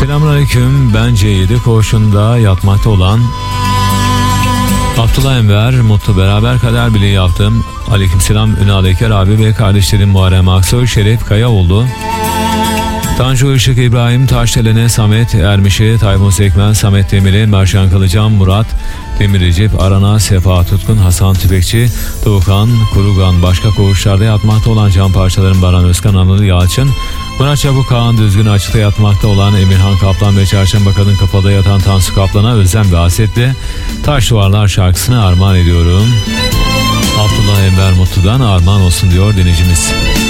Selamünaleyküm. Bence 7 koğuşunda yatmakta olan Abdullah Enver Mutlu, beraber kader bile yaptım. Aleykümselam Ünal Eker abi ve kardeşlerim Muharrem Aksoy, Şeref Kayaoğlu, Tanju Işık, İbrahim Taşdelen'e, Samet Ermiş'i, Tayfun Sekmen, Samet Demir'i, Merşan Kılıcan, Murat Demir Recep, Arana, Sefa Tutkun, Hasan Tüfekçi, Doğukan Kurugan, başka koğuşlarda yatmakta olan can parçaların Baran Özkan, Anıl Yalçın, Murat Çabuk, Kaan Düzgün, açıkta yatmakta olan Emirhan Kaplan ve Çarşamba Kadın Kapalı'da yatan Tansu Kaplan'a özlem ve hasetle Taş Duvarlar şarkısını armağan ediyorum. Abdullah Enver Mutlu'dan armağan olsun diyor dinleyicimiz.